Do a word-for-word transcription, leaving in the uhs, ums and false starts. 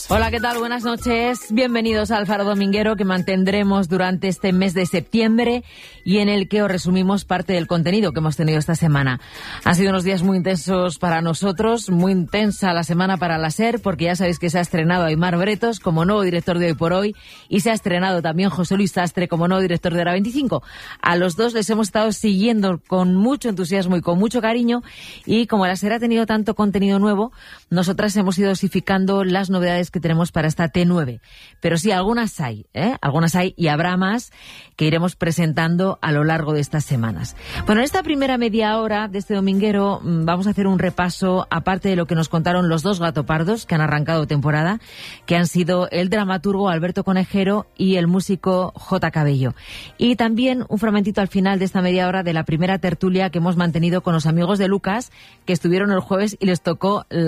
Hola, ¿qué tal? Buenas noches. Bienvenidos al Faro Dominguero, que mantendremos durante este mes de septiembre y en el que os resumimos parte del contenido que hemos tenido esta semana. Han sido unos días muy intensos para nosotros, muy intensa la semana para la SER, porque ya sabéis que se ha estrenado Aimar Bretos como nuevo director de Hoy por Hoy y se ha estrenado también José Luis Sastre como nuevo director de Hora veinticinco. A los dos les hemos estado siguiendo con mucho entusiasmo y con mucho cariño, y como la SER ha tenido tanto contenido nuevo, nosotras hemos ido dosificando las novedades que tenemos para esta T nueve. Pero sí, algunas hay, ¿eh? Algunas hay y habrá más que iremos presentando a lo largo de estas semanas. Bueno, en esta primera media hora de este dominguero vamos a hacer un repaso, aparte de lo que nos contaron los dos gatopardos que han arrancado temporada, que han sido el dramaturgo Alberto Conejero y el músico J. Cabello. Y también un fragmentito al final de esta media hora de la primera tertulia que hemos mantenido con los amigos de Lucas, que estuvieron el jueves y les tocó